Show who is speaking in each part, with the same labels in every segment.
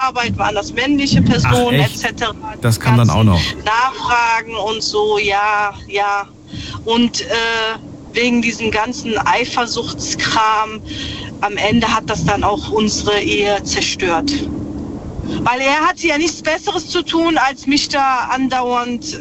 Speaker 1: Arbeit, waren das männliche Personen etc.
Speaker 2: Das kann dann auch noch.
Speaker 1: Nachfragen und so, ja. Und wegen diesem ganzen Eifersuchtskram, am Ende hat das dann auch unsere Ehe zerstört. Weil er hatte ja nichts Besseres zu tun, als mich da andauernd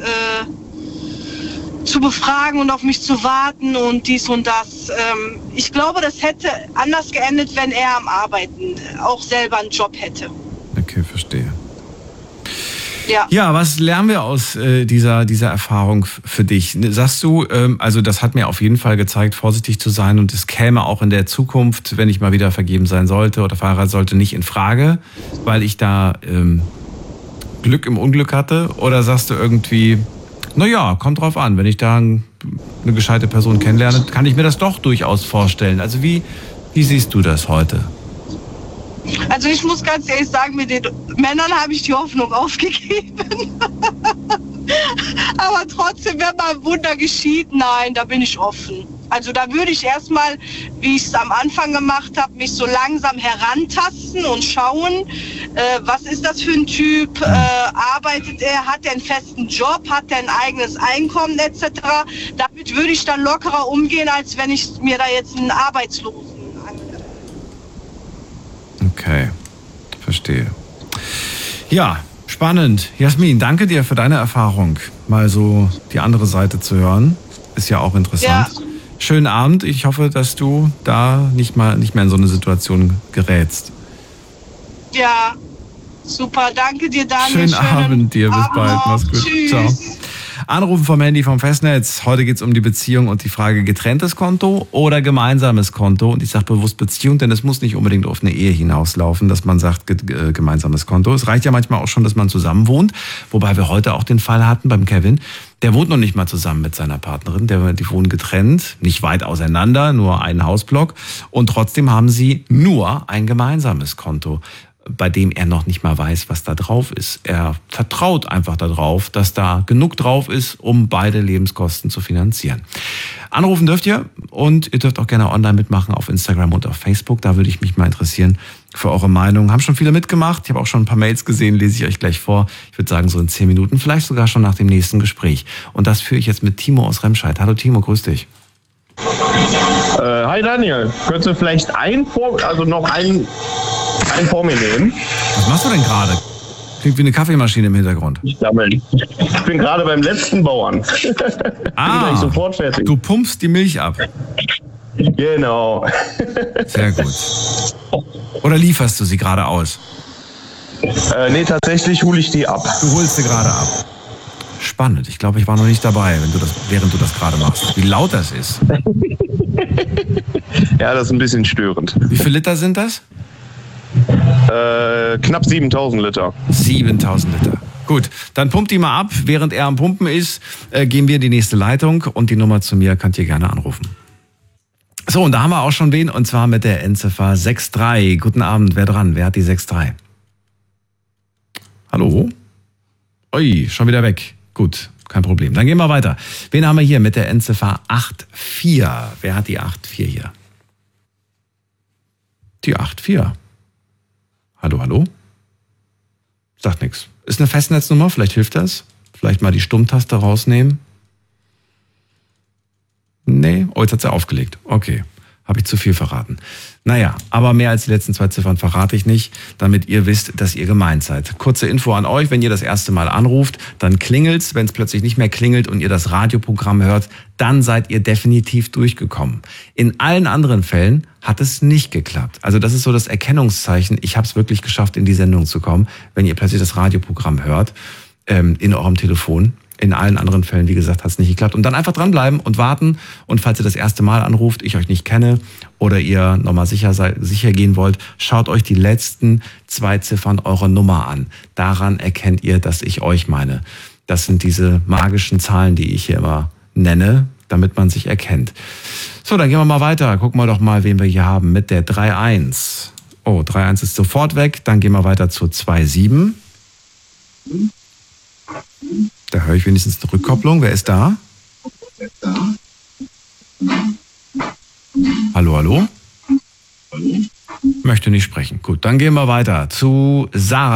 Speaker 1: zu befragen und auf mich zu warten und dies und das. Ich glaube, das hätte anders geendet, wenn er am Arbeiten auch selber einen Job hätte.
Speaker 2: Okay, verstehe.
Speaker 1: Ja,
Speaker 2: was lernen wir aus dieser Erfahrung für dich? Sagst du, also das hat mir auf jeden Fall gezeigt, vorsichtig zu sein und es käme auch in der Zukunft, wenn ich mal wieder vergeben sein sollte oder verheiratet sollte, nicht in Frage, weil ich da Glück im Unglück hatte? Oder sagst du irgendwie, naja, kommt drauf an, wenn ich da eine gescheite Person kennenlerne, kann ich mir das doch durchaus vorstellen. Also wie siehst du das heute?
Speaker 1: Also ich muss ganz ehrlich sagen, mit den Männern habe ich die Hoffnung aufgegeben. Aber trotzdem, wenn mal ein Wunder geschieht, nein, da bin ich offen. Also da würde ich erstmal, wie ich es am Anfang gemacht habe, mich so langsam herantasten und schauen, was ist das für ein Typ, arbeitet er, hat er einen festen Job, hat er ein eigenes Einkommen etc. Damit würde ich dann lockerer umgehen, als wenn ich mir da jetzt einen Arbeitslosen angucke.
Speaker 2: Okay, verstehe. Ja, spannend. Jasmin, danke dir für deine Erfahrung. Mal so die andere Seite zu hören, ist ja auch interessant. Ja. Schönen Abend. Ich hoffe, dass du da nicht mehr in so eine Situation gerätst.
Speaker 1: Ja, super. Danke dir, Daniel.
Speaker 2: Schönen Abend dir. Bis bald. Mach's gut.
Speaker 1: Tschüss.
Speaker 2: Ciao. Anrufen vom Handy vom Festnetz. Heute geht's um die Beziehung und die Frage getrenntes Konto oder gemeinsames Konto. Und ich sage bewusst Beziehung, denn es muss nicht unbedingt auf eine Ehe hinauslaufen, dass man sagt gemeinsames Konto. Es reicht ja manchmal auch schon, dass man zusammen wohnt. Wobei wir heute auch den Fall hatten beim Kevin. Der wohnt noch nicht mal zusammen mit seiner Partnerin. Die wohnen getrennt, nicht weit auseinander, nur einen Hausblock. Und trotzdem haben sie nur ein gemeinsames Konto, bei dem er noch nicht mal weiß, was da drauf ist. Er vertraut einfach darauf, dass da genug drauf ist, um beide Lebenskosten zu finanzieren. Anrufen dürft ihr und ihr dürft auch gerne online mitmachen auf Instagram und auf Facebook. Da würde ich mich mal interessieren für eure Meinung. Haben schon viele mitgemacht. Ich habe auch schon ein paar Mails gesehen, lese ich euch gleich vor. Ich würde sagen so in 10 Minuten, vielleicht sogar schon nach dem nächsten Gespräch. Und das führe ich jetzt mit Timo aus Remscheid. Hallo Timo, grüß dich.
Speaker 3: Hi Daniel, könntest du vielleicht noch einen vor mir nehmen?
Speaker 2: Was machst du denn gerade? Klingt wie eine Kaffeemaschine im Hintergrund.
Speaker 3: Ich bin gerade beim letzten Bauern. Bin gleich sofort fertig.
Speaker 2: Du pumpst die Milch ab.
Speaker 3: Genau.
Speaker 2: Sehr gut. Oder lieferst du sie gerade aus?
Speaker 3: Nee, tatsächlich hole ich die ab.
Speaker 2: Du holst sie gerade ab. Spannend. Ich glaube, ich war noch nicht dabei, während du das gerade machst. Wie laut das ist.
Speaker 3: Ja, das ist ein bisschen störend.
Speaker 2: Wie viele Liter sind das?
Speaker 3: Knapp 7000 Liter.
Speaker 2: 7000 Liter. Gut, dann pumpt die mal ab. Während er am Pumpen ist, gehen wir in die nächste Leitung und die Nummer zu mir könnt ihr gerne anrufen. So, und da haben wir auch schon wen, und zwar mit der Endziffer 63. Guten Abend, wer dran? Wer hat die 63? Hallo? Ui, schon wieder weg. Gut, kein Problem. Dann gehen wir weiter. Wen haben wir hier mit der Endziffer 84? Wer hat die 84 hier? Die 84. Hallo? Sagt nichts. Ist eine Festnetznummer, vielleicht hilft das. Vielleicht mal die Stummtaste rausnehmen. Nee, jetzt hat sie aufgelegt. Okay, habe ich zu viel verraten. Naja, aber mehr als die letzten 2 Ziffern verrate ich nicht, damit ihr wisst, dass ihr gemeint seid. Kurze Info an euch, wenn ihr das erste Mal anruft, dann klingelt's. Wenn es plötzlich nicht mehr klingelt und ihr das Radioprogramm hört, dann seid ihr definitiv durchgekommen. In allen anderen Fällen hat es nicht geklappt. Also das ist so das Erkennungszeichen, ich habe es wirklich geschafft, in die Sendung zu kommen, wenn ihr plötzlich das Radioprogramm hört, in eurem Telefon. In allen anderen Fällen, wie gesagt, hat es nicht geklappt. Und dann einfach dranbleiben und warten. Und falls ihr das erste Mal anruft, ich euch nicht kenne oder ihr nochmal sicher gehen wollt, schaut euch die letzten 2 Ziffern eurer Nummer an. Daran erkennt ihr, dass ich euch meine. Das sind diese magischen Zahlen, die ich hier immer nenne, damit man sich erkennt. So, dann gehen wir mal weiter. Gucken wir doch mal, wen wir hier haben mit der 3-1. Oh, 3-1 ist sofort weg. Dann gehen wir weiter zur 2-7. Da höre ich wenigstens eine Rückkopplung. Wer ist da? Hallo? Möchte nicht sprechen. Gut, dann gehen wir weiter zu Sarah.